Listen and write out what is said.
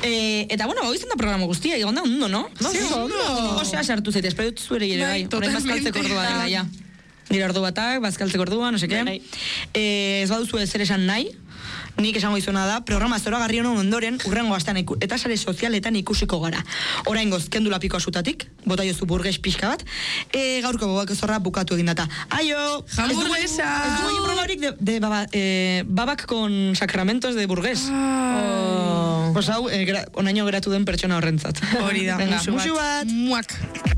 Eta bueno, hoizten da programa guztia, egon da ondo, no? Sí, ondo. Osea, sartu zaite, espero dut zuere ere bai. Orain bazkaltzeko ordua dela, ja. Nire ordu batak, bazkaltzeko ordua, no seke. Ez baduzu ezer esan nahi, nik esango izuna da, programa zoragarri honen ondoren, urrengo astean eta sare sozialetan ikusiko gara. Oraingoz, kendu lapiko asutatik, bota jozu burges pixka bat, gaurko bobak zorra bukatu egin data. Aio! Hamburguesa! Ez dugu programorik de babak con sacramentos de burgues. Pues hau, onaino geratu den pertsona horrentzat. Hori da, musu bat. Muak.